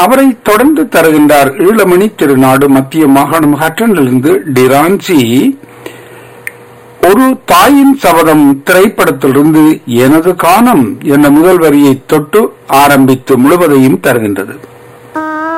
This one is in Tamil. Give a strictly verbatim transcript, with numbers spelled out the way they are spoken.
அவரை தொடர்ந்து தருகின்றார் ஈழமணி திருநாடு மத்திய மாகாணம் ஹட்டனிலிருந்து டிரான்சி. ஒரு தாயின் சபதம் திரைப்படத்திலிருந்து எனது கானம் என்ற முதல் வரியை தொட்டு ஆரம்பித்து முழுவதையும் தருகின்றது.